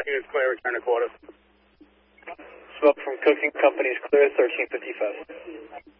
Units clear, return to quarters. Smoke from cooking companies clear, 1355.